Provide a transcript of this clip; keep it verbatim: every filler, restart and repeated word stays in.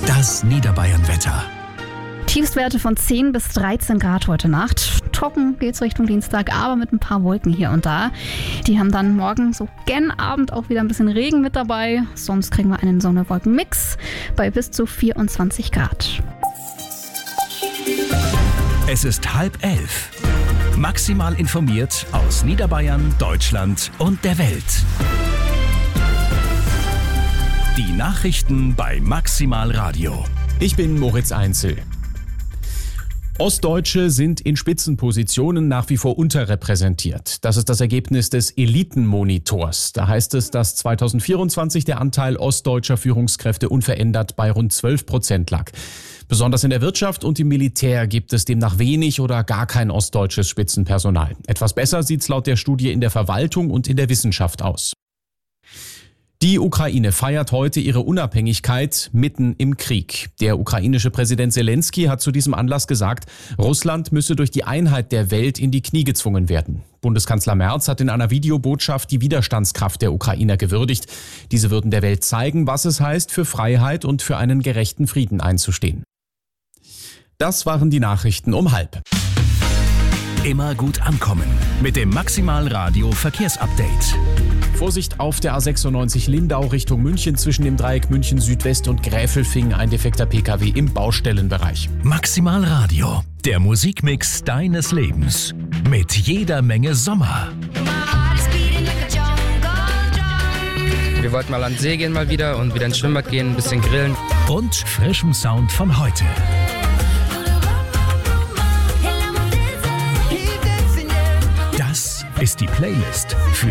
Das Niederbayern-Wetter. Tiefstwerte von zehn bis dreizehn Grad heute Nacht. Trocken geht's Richtung Dienstag, aber mit ein paar Wolken hier und da. Die haben dann morgen so gen Abend auch wieder ein bisschen Regen mit dabei. Sonst kriegen wir einen Sonne-Wolken-Mix bei bis zu vierundzwanzig Grad. Es ist halb elf. Maximal informiert aus Niederbayern, Deutschland und der Welt. Die Nachrichten bei Maximal Radio. Ich bin Moritz Einzel. Ostdeutsche sind in Spitzenpositionen nach wie vor unterrepräsentiert. Das ist das Ergebnis des Elitenmonitors. Da heißt es, dass zweitausendvierundzwanzig der Anteil ostdeutscher Führungskräfte unverändert bei rund zwölf Prozent lag. Besonders in der Wirtschaft und im Militär gibt es demnach wenig oder gar kein ostdeutsches Spitzenpersonal. Etwas besser sieht's laut der Studie in der Verwaltung und in der Wissenschaft aus. Die Ukraine feiert heute ihre Unabhängigkeit mitten im Krieg. Der ukrainische Präsident Zelensky hat zu diesem Anlass gesagt, Russland müsse durch die Einheit der Welt in die Knie gezwungen werden. Bundeskanzler Merz hat in einer Videobotschaft die Widerstandskraft der Ukrainer gewürdigt. Diese würden der Welt zeigen, was es heißt, für Freiheit und für einen gerechten Frieden einzustehen. Das waren die Nachrichten um halb. Immer gut ankommen mit dem Maximal Radio Verkehrsupdate. Vorsicht auf der A sechsundneunzig Lindau Richtung München zwischen dem Dreieck München Südwest und Gräfelfing, ein defekter P K W im Baustellenbereich. Maximal Radio, der Musikmix deines Lebens. Mit jeder Menge Sommer. Wir wollten mal an den See gehen mal wieder und wieder ins Schwimmbad gehen, ein bisschen grillen. Und frischem Sound von heute. Das ist die Playlist für